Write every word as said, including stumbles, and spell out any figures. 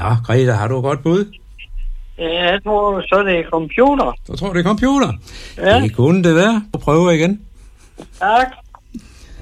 Nå, Greta, har du et godt bud? Ja, jeg tror, så det er computer. Du tror, det er computer? Ja. Det kunne det være. Prøv igen. Tak.